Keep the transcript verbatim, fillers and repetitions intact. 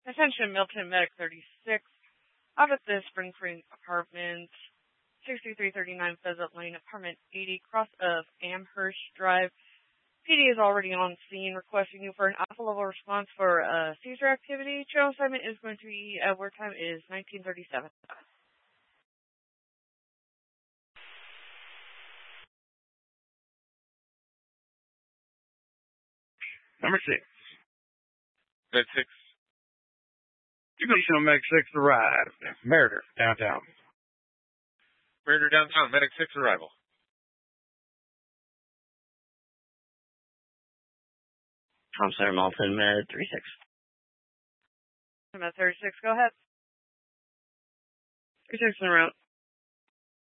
Attention, Milton Medic thirty-six. Out at the Spring Spring Apartment, sixty-three thirty-nine Pheasant Lane, Apartment eighty, cross of Amherst Drive. P D is already on scene, requesting you for an alpha level response for uh, seizure activity. Channel assignment is going to be, uh, work time is nineteen thirty-seven. Number six. Med six. Conditional Medic six arrived. Meritor, downtown. Meritor downtown, Medic six arrival. Tom Sawyer Malton, Med thirty-six. Med thirty-six, go ahead. thirty-six en route.